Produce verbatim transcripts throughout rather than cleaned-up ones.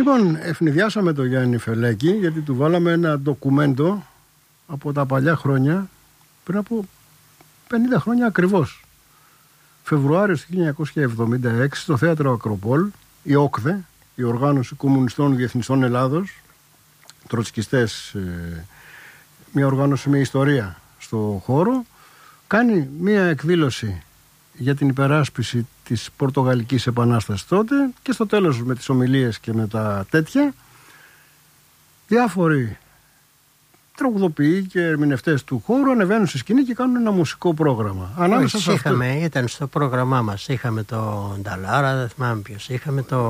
Λοιπόν, ευνηδιάσαμε τον Γιάννη Φελέκη γιατί του βάλαμε ένα ντοκουμέντο από τα παλιά χρόνια, πριν από πενήντα χρόνια ακριβώς. Φεβρουάριο του χίλια εννιακόσια εβδομήντα έξι στο Θέατρο Ακροπόλ, η ΟΚΔΕ, η Οργάνωση Κομμουνιστών Διεθνιστών Ελλάδος, τροτσκιστές, μια οργάνωση με ιστορία στο χώρο, κάνει μια εκδήλωση για την υπεράσπιση της Πορτογαλικής Επανάστασης τότε, και στο τέλος με τις ομιλίες και με τα τέτοια διάφοροι τραγουδοποιοί και ερμηνευτές του χώρου ανεβαίνουν στη σκηνή και κάνουν ένα μουσικό πρόγραμμα. Ανάμεσα σε αυτό... είχαμε, ήταν στο πρόγραμμά μας, είχαμε το Νταλάρα, δεν θυμάμαι ποιος, είχαμε το...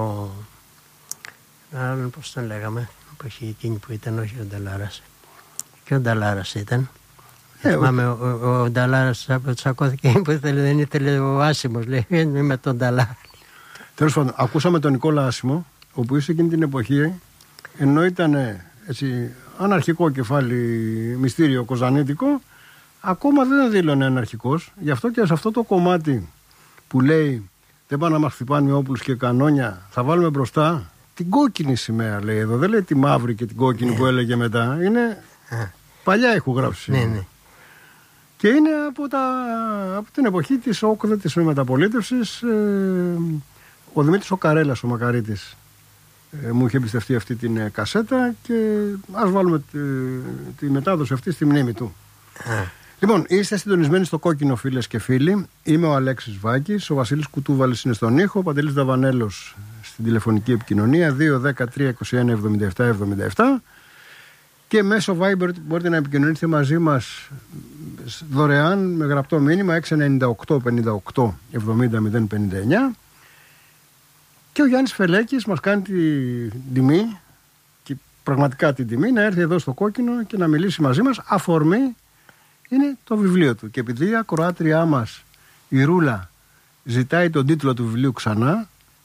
Α, πώς τον λέγαμε, που είχε εκείνη που ήταν, όχι ο Νταλάρας. Και ο Νταλάρας ήταν. Ε, θυμάμαι, ο, ο, ο Νταλάρας τσακώθηκε που ήθελε, δεν ήθελε ο Άσιμος, λέει, με τον Νταλάρα. Τέλος πάντων, ακούσαμε τον Νικόλα Άσιμο, ο οποίος εκείνη την εποχή, ενώ ήταν έτσι αναρχικό κεφάλι, μυστήριο κοζανίτικο, ακόμα δεν δήλωνε αναρχικός. Γι' αυτό και σε αυτό το κομμάτι που λέει δεν πάνε να μας χτυπάνε όπλους και κανόνια, θα βάλουμε μπροστά την κόκκινη σημαία, λέει εδώ. Δεν λέει τη μαύρη και την κόκκινη, ναι, που έλεγε μετά. Είναι παλιά ηχογράφηση. Ναι, ναι. Και είναι από, τα, από την εποχή της ΟΚΔΕ, της μεταπολίτευσης. Ε, ο Δημήτρης ο Καρέλας, ο Μακαρίτης, ε, μου είχε εμπιστευτεί αυτή την ε, κασέτα, και ας βάλουμε τη, τη μετάδοση αυτή στη μνήμη του. Α. Λοιπόν, είστε συντονισμένοι στο Κόκκινο, φίλες και φίλοι. Είμαι ο Αλέξης Βάκης, ο Βασίλης Κουτούβαλης είναι στον ήχο, ο Παντελής Δαβανέλος στην τηλεφωνική επικοινωνία δύο δέκα τρία είκοσι ένα εβδομήντα επτά εβδομήντα επτά, και μέσω Viber μπορείτε να επικοινωνήσετε μαζί μας δωρεάν με γραπτό μήνυμα έξι εννιά οκτώ πενήντα οκτώ εβδομήντα μηδέν πενήντα εννιά. Και ο Γιάννης Φελέκης μας κάνει την τιμή, και πραγματικά την τιμή, να έρθει εδώ στο Κόκκινο και να μιλήσει μαζί μας. Αφορμή είναι το βιβλίο του, και επειδή η ακροάτριά μας η Ρούλα ζητάει τον τίτλο του βιβλίου ξανά,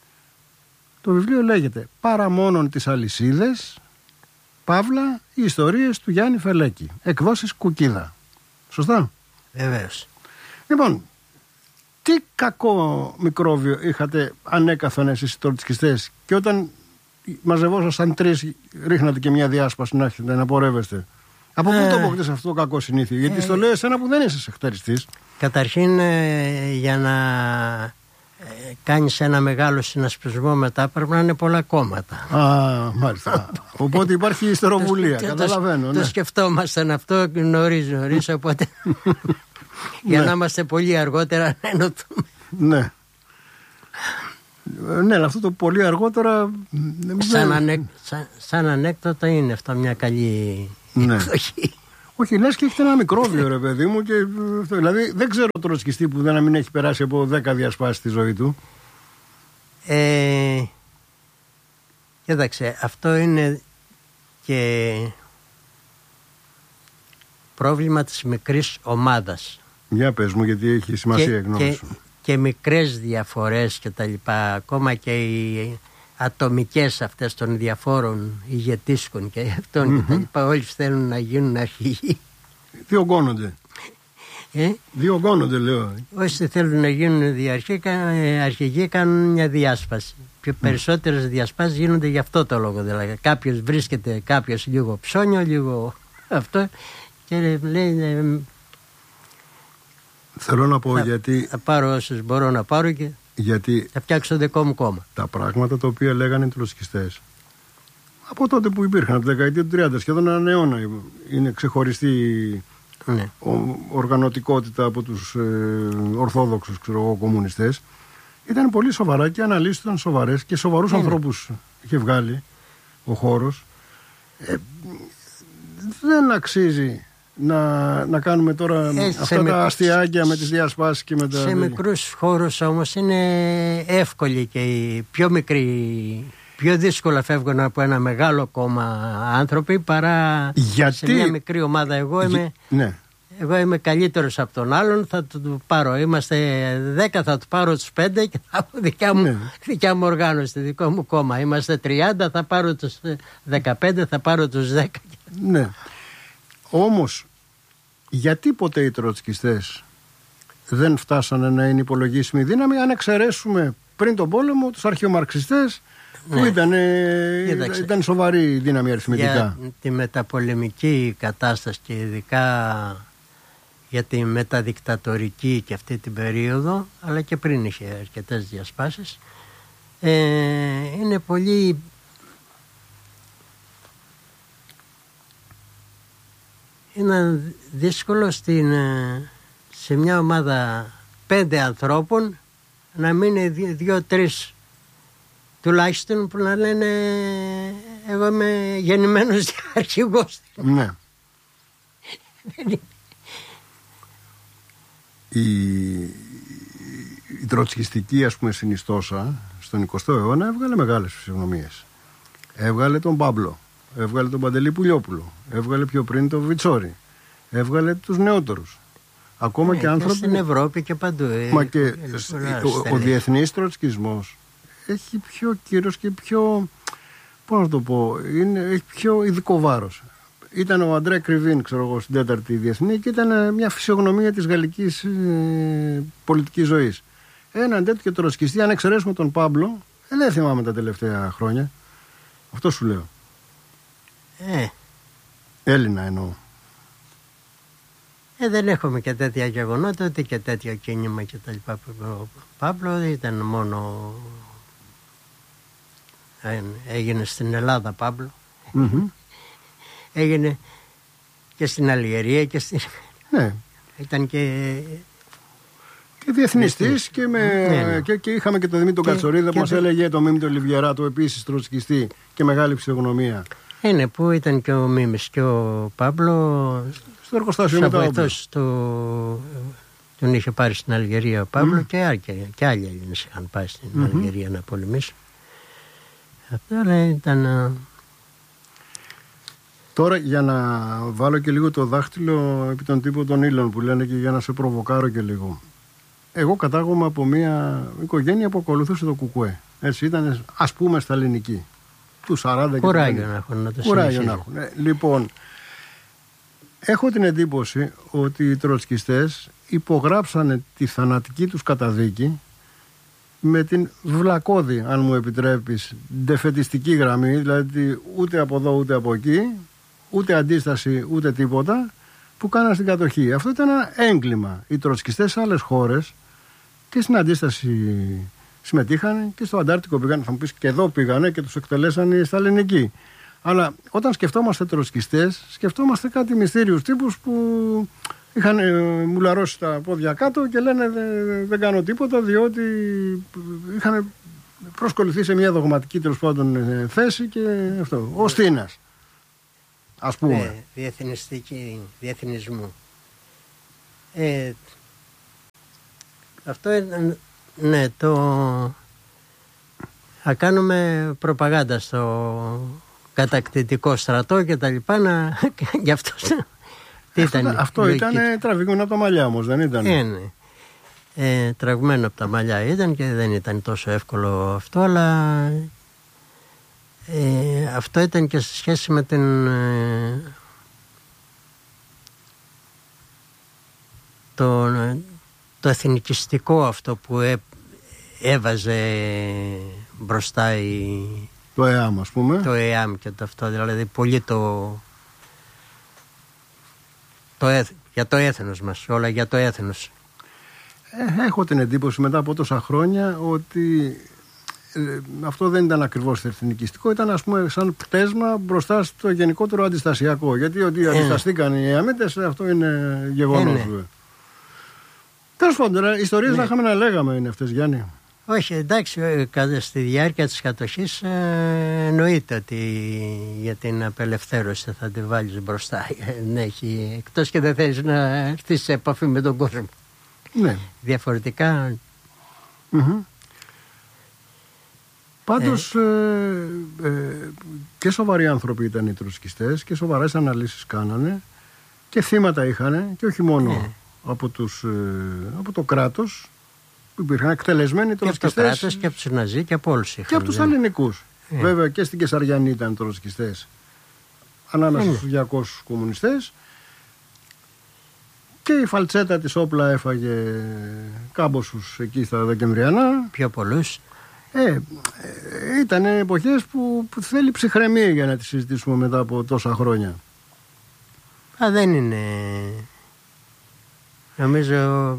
το βιβλίο λέγεται «Παρά μόνον τις αλυσίδες, παύλα, οι ιστορίες του Γιάννη Φελέκη, εκδόσεις Κουκίδα». Σωστά? Βεβαίως. Λοιπόν, τι κακό μικρόβιο είχατε ανέκαθον εσείς οι τροτσκιστές, και όταν μαζευόσασταν τρεις ρίχνατε και μια διάσπαση να έχετε να πορεύεστε? Από πού το αποκτήσατε αυτό το κακό συνήθειο? Γιατί στο λέω εσένα που δεν είσαι σεχταριστής. Καταρχήν, ε, για να ε, κάνεις ένα μεγάλο συνασπισμό μετά πρέπει να είναι πολλά κόμματα. Α, μάλιστα. Οπότε υπάρχει ιστεροβουλία. Καταλαβαίνω. Το, ναι. το σκεφτόμασταν αυτό νωρίς νωρίς, οπότε για να είμαστε πολύ αργότερα να ενωθούμε. Ναι. Ναι, αλλά αυτό το πολύ αργότερα σαν, ανέκ, σαν, σαν ανέκδοτο είναι αυτό μια καλή, ναι, εκδοχή. Όχι, λες και έχετε ένα μικρόβιο, ρε παιδί μου, και, δηλαδή δεν ξέρω τροτσκιστή που δεν μην έχει περάσει από δέκα διασπάσεις στη ζωή του. Ε, κοίταξε, αυτό είναι και πρόβλημα της μικρής ομάδας. Για πες μου, γιατί έχει σημασία η γνώμη και, σου. Και μικρές διαφορές και τα λοιπά, ακόμα και οι ατομικές αυτές των διαφόρων ηγετήσκων και αυτών, mm-hmm, και τα λοιπά, όλοι θέλουν να γίνουν αρχηγοί. Διωγγώνονται. Ε? Διωγγώνονται, λέω. Όσοι θέλουν να γίνουν αρχηγοί κάνουν μια διάσπαση. Πιο περισσότερες mm. διασπάσεις γίνονται γι' αυτό το λόγο. Δηλαδή κάποιος βρίσκεται, κάποιος λίγο ψώνιο, λίγο αυτό, και λέει... Θέλω να πω θα, γιατί... Θα πάρω όσους μπορώ να πάρω και γιατί θα φτιάξω το δικό μου κόμμα. Τα πράγματα τα οποία λέγανε οι τροτσκιστές από τότε που υπήρχαν, από τη δεκαετία του τριάντα, σχεδόν έναν αιώνα, είναι ξεχωριστή, ναι, οργανωτικότητα από τους ε, ορθόδοξους, ξέρω εγώ, κομμουνιστές. Ήταν πολύ σοβαρά και οι αναλύσεις ήταν σοβαρές και σοβαρούς ναι, ανθρώπους είχε βγάλει ο χώρος. Ε, δεν αξίζει να, να κάνουμε τώρα ε, αυτά τα αστιάκια με τις διασπάσεις και με τα... Σε μικρούς χώρους όμως είναι εύκολοι και οι πιο μικροί, πιο δύσκολα φεύγουν από ένα μεγάλο κόμμα άνθρωποι παρά γιατί... σε μια μικρή ομάδα. Εγώ είμαι, ναι. εγώ είμαι καλύτερος από τον άλλον, θα του πάρω. Είμαστε δέκα, θα του πάρω τους πέντε και θα έχω δικιά μου, ναι, δικιά μου οργάνωση, δικό μου κόμμα. Είμαστε τριάντα, θα πάρω τους δεκαπέντε, θα πάρω τους δέκα. Ναι. Όμως, γιατί ποτέ οι τροτσκιστές δεν φτάσανε να είναι υπολογίσιμη δύναμη, αν εξαιρέσουμε πριν τον πόλεμο τους αρχαιομαρξιστές, που ναι. ήταν, ήταν σοβαρή δύναμη αριθμητικά. Για τη μεταπολεμική κατάσταση και ειδικά για τη μεταδικτατορική και αυτή την περίοδο, αλλά και πριν είχε αρκετές διασπάσεις, ε, είναι πολύ... Είναι δύσκολο στην, σε μια ομάδα πέντε ανθρώπων να μείνει δύο-τρεις τουλάχιστον που να λένε εγώ είμαι γεννημένος αρχηγός. Ναι. η, η τροτσκιστική, ας πούμε, συνιστόσα στον εικοστό αιώνα έβγαλε μεγάλες φυσιογνωμίες. Έβγαλε τον Πάμπλο, έβγαλε τον Παντελή Πουλιόπουλο, έβγαλε πιο πριν τον Βιτσόρη, έβγαλε τους νεότερους. Ακόμα ε, και άνθρωποι. Στην Ευρώπη και παντού. Ε, μα και ο, ο διεθνής τροτσκισμός έχει πιο κύρος και πιο, πώς να το πω, είναι, έχει πιο ειδικό βάρος. Ήταν ο Αντρέ Κρυβίν, ξέρω εγώ, στην τέταρτη διεθνή και ήταν μια φυσιογνωμία της γαλλικής ε, πολιτικής ζωής. Έναν τέτοιο τροτσκιστή, αν εξαιρέσουμε τον Πάμπλο, ε, δεν θυμάμαι τα τελευταία χρόνια. Αυτό σου λέω. Ε. Έλληνα εννοώ. Ε, δεν έχουμε και τέτοια γεγονότα, ούτε και τέτοιο κίνημα και τα λοιπά. Ο Πάμπλο ήταν μόνο... Έγινε στην Ελλάδα Πάμπλο. Mm-hmm. Έγινε και στην Αλγερία και στην... Ναι. Ήταν και... Και διεθνιστής και, με... ναι, ναι. και, και είχαμε και τον Δημήτρη τον Κατσορίδα που μας δε... έλεγε το Μίμη τον Λιβιεράτο, επίσης τροτσκιστή και μεγάλη ψυχογνωμία. Είναι που ήταν και ο Μίμης και ο Πάμπλο στο εργοστάσιο μετά το... τον είχε πάρει στην Αλγερία ο Πάμπλο mm. και, και, και άλλοι Έλληνες είχαν πάει στην mm-hmm. Αλγερία να πολεμήσουν. Αυτό ήταν... Τώρα για να βάλω και λίγο το δάχτυλο επί των τύπων των ύλων που λένε και για να σε προβοκάρω και λίγο. Εγώ κατάγομαι από μια οικογένεια που ακολουθούσε το Κουκουέ. Έτσι ήταν, ας πούμε, στα ελληνική. Του σαράντα Κουράγιο και να έχουν να το Κουράγιο να έχουν. Ε, λοιπόν, έχω την εντύπωση ότι οι τροτσκιστές υπογράψανε τη θανατική τους καταδίκη με την βλακώδη, αν μου επιτρέπεις, ντεφετιστική γραμμή, δηλαδή ούτε από εδώ ούτε από εκεί, ούτε αντίσταση ούτε τίποτα, που κάναν στην κατοχή. Αυτό ήταν ένα έγκλημα. Οι τροτσκιστές σε άλλες χώρες και στην αντίσταση συμμετείχαν και στο Αντάρτικο πήγαν, θα μου πεις και εδώ πήγανε και τους εκτελέσαν στα ελληνική. Αλλά όταν σκεφτόμαστε τροτσκιστές, σκεφτόμαστε κάτι μυστήριους τύπους που είχαν ε, μουλαρώσει τα πόδια κάτω και λένε δεν δε κάνω τίποτα διότι είχαν προσκοληθεί σε μια δογματική τέλος πάντων ε, θέση και αυτό. Ο Στίνας, ας πούμε. Ε, διεθνιστική, διεθνισμού. Ε, αυτό είναι, ναι, το... Θα κάνουμε προπαγάνδα στο κατακτητικό στρατό και τα λοιπά να... γι' αυτό... Αυτό, ήταν, αυτό ήταν τραβηγμένο από τα μαλλιά όμως, δεν ήταν? Ε, ναι. ε, τραβηγμένο από τα μαλλιά ήταν και δεν ήταν τόσο εύκολο αυτό, αλλά ε, αυτό ήταν και σε σχέση με την ε, το, το εθνικιστικό αυτό που έ, έβαζε μπροστά η, το ΕΑΜ, ας πούμε. Το ΕΑΜ και το αυτό, δηλαδή πολύ το Το έθ, για το έθνος μας, όλα για το έθνος. Ε, έχω την εντύπωση μετά από τόσα χρόνια ότι ε, αυτό δεν ήταν ακριβώς εθνικιστικό, ήταν ας πούμε σαν πτέσμα μπροστά στο γενικότερο αντιστασιακό. Γιατί ότι ε. αντισταστήκαν οι Αμέτες, αυτό είναι γεγονός. Ε, ναι. Τέλος πάντων, ιστορίες ναι. να είχαμε να λέγαμε είναι αυτές, Γιάννη. Όχι, εντάξει, στη διάρκεια της κατοχής ε, εννοείται ότι για την απελευθέρωση θα τη βάλεις μπροστά. Ναι, έχει, εκτός και δεν θέλεις να έρθεις σε επαφή με τον κόσμο. Ναι. Διαφορετικά... Mm-hmm. Πάντως ε. Ε, ε, και σοβαροί άνθρωποι ήταν οι τροτσκιστές και σοβαρές αναλύσεις κάνανε και θύματα είχανε και όχι μόνο ναι. από, τους, ε, από το κράτος. Υπήρχαν εκτελεσμένοι τροτσκιστές. Και από το κράτος και από τους Ναζί και από όλους είχαν. Και από τους ελληνικούς. Yeah. Βέβαια και στην Κεσαριανή ήταν τροτσκιστές. Ανάμεσα yeah. στους διακόσιους κομμουνιστές. Και η φαλτσέτα της όπλα έφαγε κάμποσους εκεί στα Δεκεμβριανά. Πιο πολλούς. Ε, ήταν εποχές που, που θέλει ψυχραιμία για να τις συζητήσουμε μετά από τόσα χρόνια. Α, δεν είναι. Νομίζω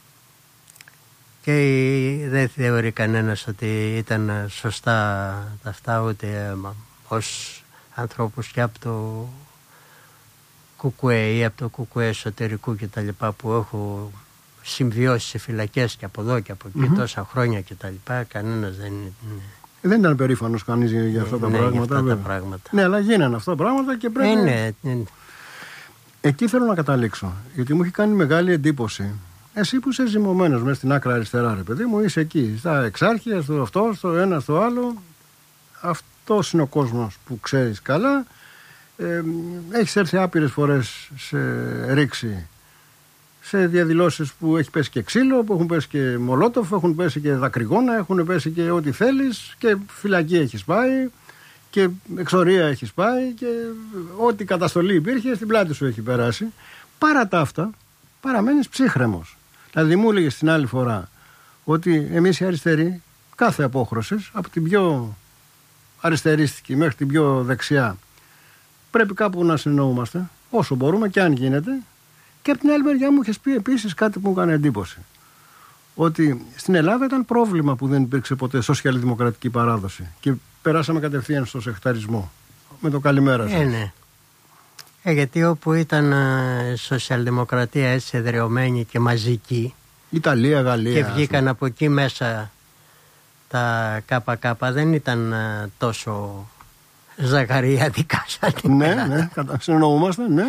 και δεν θεωρεί κανένας ότι ήταν σωστά αυτά, ούτε ως ανθρώπους και από το Κουκουέ ή από το Κουκουέ εσωτερικού και τα λοιπά, που έχω συμβιώσει σε φυλακές και από εδώ και από εκεί mm-hmm. τόσα χρόνια και τα λοιπά, κανένας δεν είναι. Δεν ήταν περήφανος κανείς για αυτά τα ναι, πράγματα. Για αυτά τα πράγματα. Ναι, αλλά γίνανε αυτά τα πράγματα και πρέπει. Ε, ναι, ναι. Εκεί θέλω να καταλήξω, γιατί μου έχει κάνει μεγάλη εντύπωση. Εσύ που είσαι ζυμωμένος μέσα στην άκρα αριστερά, ρε παιδί μου, είσαι εκεί, στα εξάρχεια, στο αυτό, στο ένα, στο άλλο. Αυτός είναι ο κόσμος που ξέρεις καλά. Ε, έχεις έρθει άπειρες φορές σε ρήξη, σε διαδηλώσεις που έχει πέσει και ξύλο, που έχουν πέσει και μολότοφ, έχουν πέσει και δακρυγόνα, έχουν πέσει και ό,τι θέλεις, και φυλακή έχεις πάει και εξορία έχεις πάει και ό,τι καταστολή υπήρχε στην πλάτη σου έχει περάσει. Παρά τα αυτά παραμένεις ψύχρεμος. Δηλαδή μου έλεγες την άλλη φορά ότι εμείς οι αριστεροί κάθε απόχρωσης, από την πιο αριστερίστικη μέχρι την πιο δεξιά, πρέπει κάπου να συνεννοούμαστε όσο μπορούμε και αν γίνεται. Και από την άλλη μεριά μου είχες πει επίσης κάτι που μου έκανε εντύπωση, ότι στην Ελλάδα ήταν πρόβλημα που δεν υπήρξε ποτέ σοσιαλδημοκρατική παράδοση και περάσαμε κατευθείαν στο σεχταρισμό. Με το καλημέρα σας. Ε, ναι. Ε, γιατί όπου ήταν ε, σοσιαλδημοκρατία έτσι εδραιωμένη και μαζική, Ιταλία, Γαλλία, και βγήκαν από εκεί μέσα τα ΚΚ, δεν ήταν ε, τόσο ζαχαριατικά σαν ναι, ναι, συνεννοούμαστε, ναι.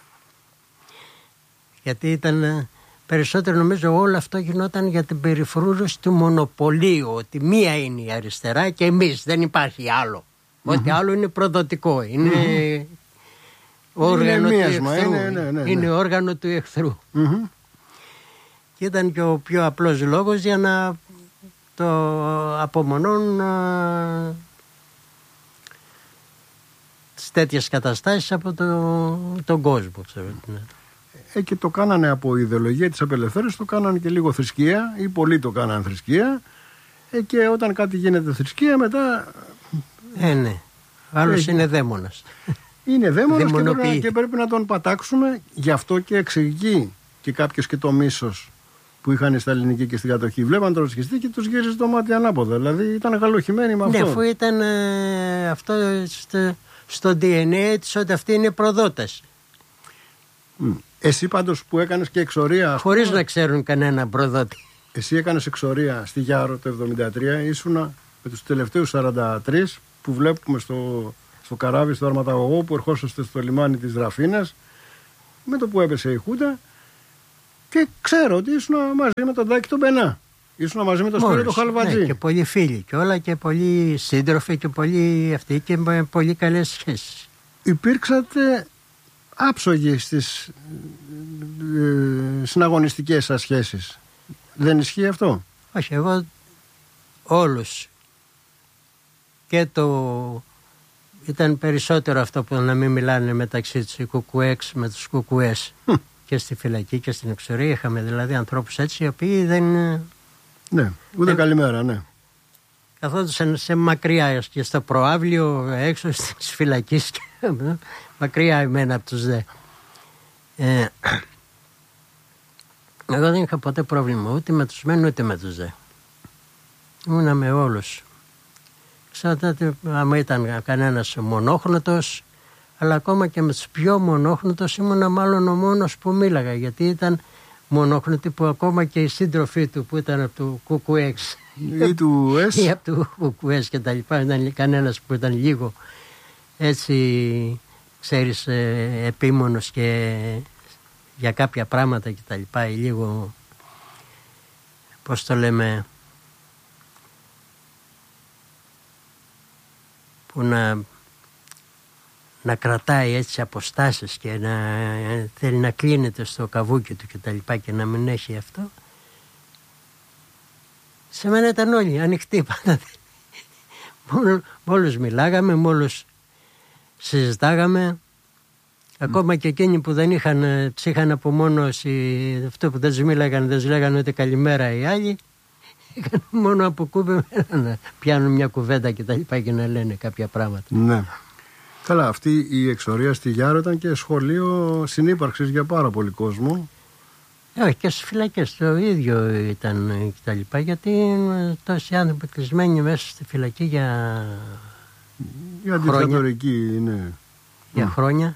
Γιατί ήταν περισσότερο, νομίζω όλο αυτό γινόταν για την περιφρούρηση του μονοπωλίου, ότι μία είναι η αριστερά και εμείς, δεν υπάρχει άλλο. Mm-hmm. Ό,τι άλλο είναι προδοτικό, είναι mm-hmm. όργανο είναι του εχθρού, είναι, ναι, ναι, ναι. είναι όργανο του εχθρού. Mm-hmm. Και ήταν και ο πιο απλός λόγος για να το απομονώνουν α, τις τέτοιες καταστάσεις από το, τον κόσμο, ξέρω. Ε, και το κάνανε από ιδεολογία της απελευθέρωσης, το κάνανε και λίγο θρησκεία, ή πολλοί το κάνανε θρησκεία. Ε, και όταν κάτι γίνεται θρησκεία, μετά. Ε, ναι. Άλλος ε, είναι δαίμονας. Είναι δαίμονας και πρέπει, και πρέπει να τον πατάξουμε. Γι' αυτό και εξηγεί και κάποιος και το μίσος που είχαν στα ελληνική και στην κατοχή. Βλέπαν τον ροσκιστή και τους γύριζε το μάτι ανάποδα. Δηλαδή ήταν καλοχημένοι με αυτό. Ναι, αφού ήταν ε, αυτό στο, στο ντι εν έι της, ότι αυτοί είναι προδότες. Mm. Εσύ πάντως που έκανες και εξορία. Χωρίς πούμε, να ξέρουν κανένα προδότη. Εσύ έκανες εξορία στη Γιάρο το εβδομήντα τρία, ήσουνα με τους τελευταίους σαράντα τρία που βλέπουμε στο, στο καράβι, στο αρματαγωγό που ερχόσαστε στο λιμάνι της Δραφίνας, με το που έπεσε η Χούντα, και ξέρω ότι ήσουνα μαζί με τον Τάκη τον Μπενά. Ήσουνα μαζί με τον Σπύρο τον Χαλβατζή. Ναι, και πολλοί φίλοι και όλα και πολλοί σύντροφοι και πολλοί αυτοί και με πολύ καλές σχέσεις. Υπήρξατε άψογοι στις ε, συναγωνιστικές σας σχέσεις. Δεν ισχύει αυτό? Όχι, εγώ όλους. Και το ήταν περισσότερο αυτό που να μην μιλάνε μεταξύ τους οι κουκουέξ με τους κουκουές. Mm. Και στη φυλακή και στην εξορία είχαμε δηλαδή ανθρώπους έτσι οι οποίοι δεν... Ναι, ούτε δεν... καλημέρα, ναι. Καθόντουσαν σε μακριά και στο προάβλιο έξω της φυλακής και μακριά εμένα από τους δε. Ε, εγώ δεν είχα ποτέ πρόβλημα ούτε με τους μεν ούτε με τους δε. Ήμουνα με όλους. Ξέρετε, άμα ήταν κανένας μονόχνοτος, αλλά ακόμα και με τους πιο μονόχνοτος ήμουνα μάλλον ο μόνος που μίλαγα, γιατί ήταν μονόχνοτοι που ακόμα και οι σύντροφοί του που ήταν από το Κουκουέξ ή του ΕΣ ή από το Κουκουέξ και τα λοιπά, ήταν κανένας που ήταν λίγο έτσι, ξέρεις, επίμονος και για κάποια πράγματα και τα λοιπά, ή λίγο, πώς το λέμε, που να να κρατάει έτσι αποστάσεις και να θέλει να κλείνεται στο καβούκι του και τα λοιπά και να μην έχει αυτό. Σε μένα ήταν όλοι ανοιχτοί πάντα. Με όλους μιλάγαμε, με όλους συζητάγαμε. Ακόμα και εκείνοι που δεν είχαν, τους είχαν απομόνωση, αυτό που δεν τους μίλαγαν, δεν τους λέγανε ούτε καλημέρα οι άλλοι, είχαν μόνο από κούπε να πιάνουν μια κουβέντα και τα λοιπά και να λένε κάποια πράγματα. Ναι. Καλά, αυτή η εξορία στη Γιάρο ήταν και σχολείο συνύπαρξης για πάρα πολύ κόσμο. Όχι, και στις φυλακές το ίδιο ήταν και τα λοιπά, γιατί τόσοι άνθρωποι κλεισμένοι μέσα στη φυλακή για, για δικτατορική είναι. Για mm. χρόνια.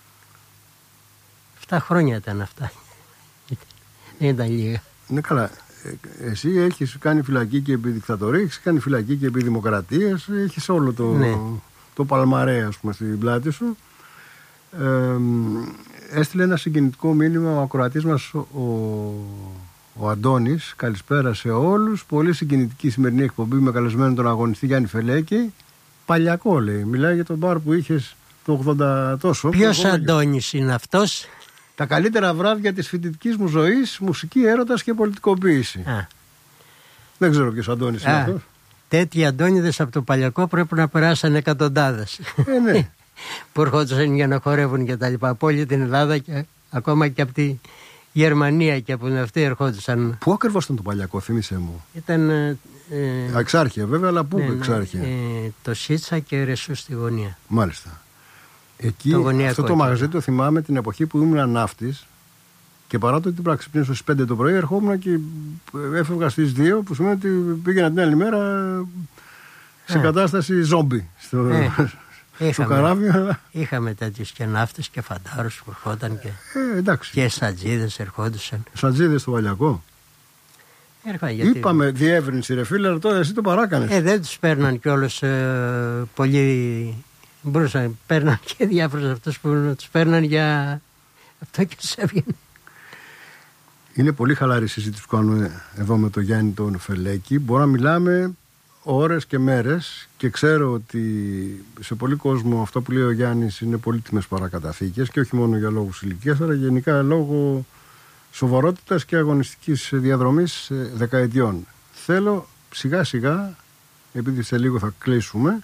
Εφτά χρόνια ήταν αυτά. Δεν ήταν λίγα. Ναι, καλά. Εσύ έχεις κάνει φυλακή και επί δικτατορία, έχεις κάνει φυλακή και επί δημοκρατίας, έχεις όλο το, ναι. το παλμαρέ, ας πούμε, στην πλάτη σου. Ε, έστειλε ένα συγκινητικό μήνυμα ο ακροατής μας ο, ο Αντώνης. Καλησπέρα σε όλους. Πολύ συγκινητική σημερινή εκπομπή με καλεσμένο τον αγωνιστή Γιάννη Φελέκη. Παλιακό λέει. Μιλάει για τον μπαρ που είχες το ογδόντα τόσο. Ποιος Αντώνης είναι αυτός? Τα καλύτερα βράδια της φοιτητικής μου ζωής, μουσική, έρωτας και πολιτικοποίηση. Α. Δεν ξέρω ποιος Αντώνης είναι αυτός. Τέτοιοι Αντώνιδες από το παλιακό πρέπει να περάσαν εκατοντάδες. Ε, ναι. Που ερχόντουσαν για να χορεύουν και τα λοιπά από όλη την Ελλάδα και ακόμα και από τη Γερμανία και από αυτοί ερχόντουσαν. Πού ακριβώς ήταν το παλιακό, θύμισέ μου? Ήταν ε, Εξάρχεια βέβαια, αλλά πού ναι, Εξάρχεια? Ε, το Σίτσα και Ρεσού στη γωνία. Μάλιστα. Εκεί το αυτό το μαγαζί το θυμάμαι την εποχή που ήμουν ναύτης και παρά το ότι πρέπει να ξυπνήσω στις πέντε το πρωί, ερχόμουν και έφευγα στις δύο, που σημαίνει ότι πήγαινα την άλλη μέρα σε ε. κατάσταση ζόμπι στο, ε. στο είχαμε, καράβι. Είχαμε τέτοιους και ναύτες και φαντάρους που ερχόταν και, ε, και σατζίδες ερχόντουσαν. Σατζίδες στο παλιακό. Έρχα, γιατί... Είπαμε διεύρυνση ρε φίλε, τώρα εσύ το παράκανες. Ε, δεν τους παίρναν κιόλας ε, πολύ. Μπορούσαν, παίρναν και διάφορους αυτούς που τους παίρναν για αυτό και τους έβγαινε. Είναι πολύ χαλαρή συζήτηση που κάνουμε εδώ με τον Γιάννη τον Φελέκη. Μπορούμε να μιλάμε ώρες και μέρες και ξέρω ότι σε πολύ κόσμο αυτό που λέει ο Γιάννης είναι πολύτιμες παρακαταθήκες και όχι μόνο για λόγους ηλικίας, αλλά γενικά λόγω σοβαρότητας και αγωνιστικής διαδρομής δεκαετιών. Θέλω σιγά σιγά, επειδή σε λίγο θα κλείσουμε,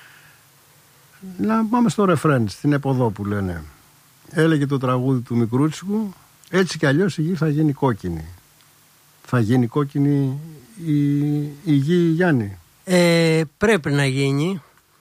να πάμε στο ρεφρέν, στην εποδό που λένε. Έλεγε το τραγούδι του Μικρούτσικου, έτσι κι αλλιώς η γη θα γίνει κόκκινη. Θα γίνει κόκκινη η, η γη, Γιάννη? Ε, πρέπει να γίνει,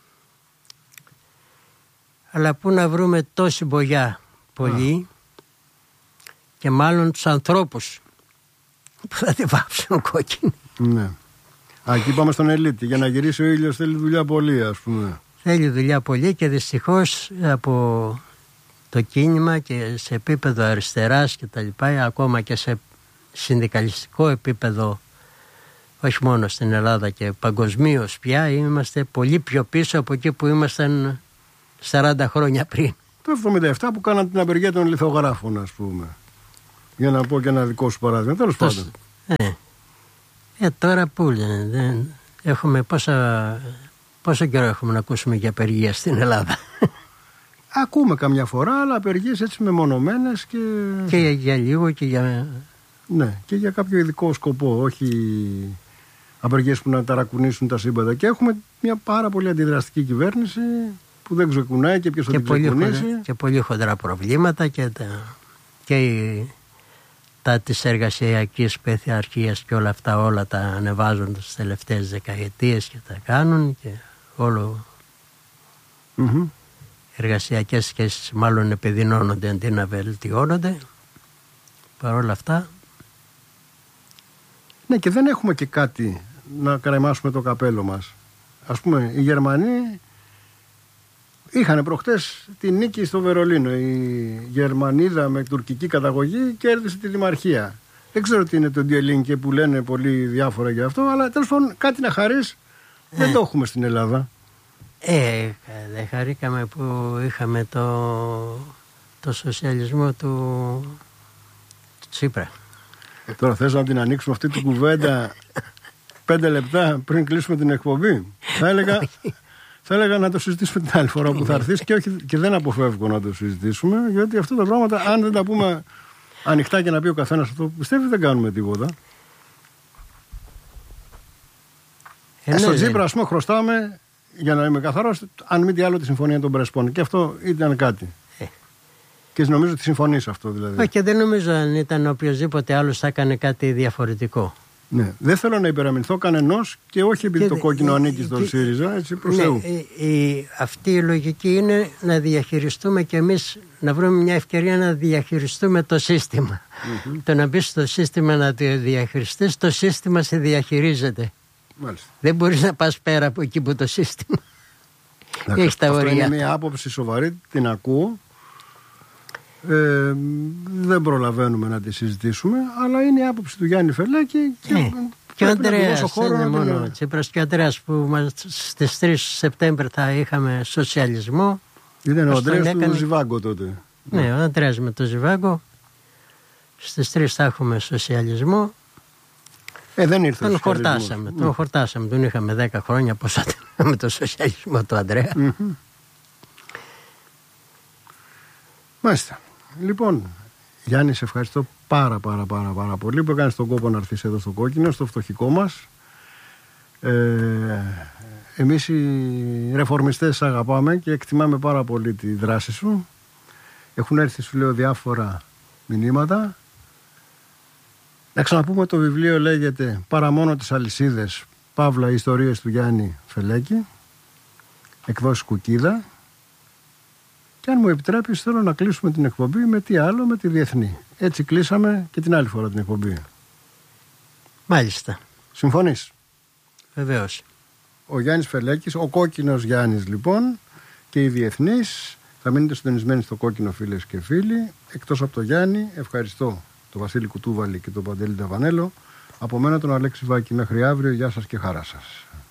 αλλά πού να βρούμε τόση μπογιά πολύ και μάλλον τους ανθρώπους που θα τη βάψουν κόκκινη. Ναι. Α, εκεί πάμε στον Ελίτη. Για να γυρίσει ο ήλιος θέλει δουλειά πολύ, ας πούμε. Θέλει δουλειά πολύ και δυστυχώς από το κίνημα και σε επίπεδο αριστεράς και τα λοιπά, ακόμα και σε συνδικαλιστικό επίπεδο, όχι μόνο στην Ελλάδα και παγκοσμίως πια, είμαστε πολύ πιο πίσω από εκεί που ήμασταν σαράντα χρόνια πριν. Το εβδομήντα επτά που κάναν την απεργία των λιθογράφων, ας πούμε. Για να πω και ένα δικό σου παράδειγμα. Τέλος το... πάντων. Ε, ε, τώρα που λένε, δεν... έχουμε πόσα... πόσο καιρό έχουμε να ακούσουμε για απεργία στην Ελλάδα? Ακούμε καμιά φορά, αλλά απεργίες έτσι μεμονωμένες και... και για, για λίγο και για... Ναι, και για κάποιο ειδικό σκοπό, όχι απεργίες που να ταρακουνήσουν τα σύμπαντα. Και έχουμε μια πάρα πολύ αντιδραστική κυβέρνηση που δεν ξεκουνάει και ποιος θα την ξεκουνήσει. Και πολύ χοντρά προβλήματα και τα, και η, τα της εργασιακής πειθαρχίας και όλα αυτά όλα τα ανεβάζουν τις τελευταίες δεκαετίες και τα κάνουν και όλο mm-hmm. εργασιακές σχέσεις μάλλον επιδεινώνονται αντί να βελτιώνονται. Παρ' όλα αυτά. Ναι, και δεν έχουμε και κάτι να κρεμάσουμε το καπέλο μας. Ας πούμε, οι Γερμανοί είχαν προχτές τη νίκη στο Βερολίνο. Η Γερμανίδα με τουρκική καταγωγή κέρδισε τη Δημαρχία. Δεν ξέρω τι είναι το Ντιελίνκε που λένε πολύ διάφορα για αυτό, αλλά τέλος πάντων κάτι να χαρείς δεν το έχουμε στην Ελλάδα. Ε, δεν χαρήκαμε που είχαμε το, το σοσιαλισμό του, του Τσίπρα. Ε, τώρα θες να την ανοίξουμε αυτή την κουβέντα πέντε λεπτά πριν κλείσουμε την εκπομπή? Θα έλεγα, θα έλεγα να το συζητήσουμε την άλλη φορά που θα έρθεις και, όχι, και δεν αποφεύγω να το συζητήσουμε, γιατί αυτά τα πράγματα αν δεν τα πούμε ανοιχτά και να πει ο καθένας αυτό που πιστεύει δεν κάνουμε τίποτα. Ε, στον Τσίπρα ας πούμε χρωστάμε, για να είμαι καθαρός, αν μη τι άλλο τη συμφωνία των Πρεσπών, και αυτό ήταν κάτι. Ε, Και νομίζω ότι συμφωνείς αυτό δηλαδή. Όχι, και δεν νομίζω αν ήταν οποιοδήποτε άλλος θα έκανε κάτι διαφορετικό. Ναι. Δεν θέλω να υπεραμεινθώ κανενός και όχι επειδή και το κόκκινο ανήκει στον ΣΥΡΙΖΑ, έτσι προς ναι, Θεού. Η, η, αυτή η λογική είναι να διαχειριστούμε και εμείς, να βρούμε μια ευκαιρία να διαχειριστούμε το σύστημα. Mm-hmm. Το να μπει στο σύστημα να το διαχειριστείς, το σύστημα σε διαχειρίζεται. Μάλιστα. Δεν μπορείς να πας πέρα από εκεί που το σύστημα έχει τα αυτό όρια. Είναι μια άποψη σοβαρή, την ακούω. Ε, δεν προλαβαίνουμε να τη συζητήσουμε, αλλά είναι η άποψη του Γιάννη Φελέκη και, ναι. Και ο Ανδρέας, είναι μόνο ο Τσίπρας και ο Ανδρέας που μας, στις τρεις Σεπτέμβρη θα είχαμε σοσιαλισμό. Ήταν ο Ανδρέας έκανε... του Ζιβάγκο τότε. Ναι, ο Ανδρέας με το Ζιβάγκο. Στις τρεις θα έχουμε σοσιαλισμό. Ε, δεν ήρθε τον χορτάσαμε, mm. τον χορτάσαμε, τον είχαμε δέκα χρόνια πόσα με το σοσιαλισμό του Ανδρέα. Mm-hmm. Μάλιστα. Λοιπόν, Γιάννη, σε ευχαριστώ πάρα πάρα πάρα πάρα πολύ που έκανες τον κόπο να έρθεις εδώ στο Κόκκινο, στο φτωχικό μας. Ε, εμείς οι ρεφορμιστές αγαπάμε και εκτιμάμε πάρα πολύ τη δράση σου. Έχουν έρθει, σου λέω, διάφορα μηνύματα. Να ξαναπούμε, το βιβλίο λέγεται «Παρά μόνο τις αλυσίδες, Παύλα, ιστορίες του Γιάννη Φελέκη», εκδόσεις Κουκίδα. Και αν μου επιτρέπεις, θέλω να κλείσουμε την εκπομπή με τι άλλο, με τη Διεθνή. Έτσι κλείσαμε και την άλλη φορά την εκπομπή. Μάλιστα. Συμφωνείς? Βεβαίως. Ο Γιάννης Φελέκης, ο κόκκινος Γιάννης λοιπόν, και η Διεθνής. Θα μείνετε συντονισμένοι στο Κόκκινο, φίλες και φίλοι. Εκτός από το Γιάννη, ευχαριστώ τον Βασίλη Κουτούβαλη και τον Παντελή Ταβανέλο. Από μένα τον Αλέξη Βάκη, μέχρι αύριο. Γεια σας και χαρά σας.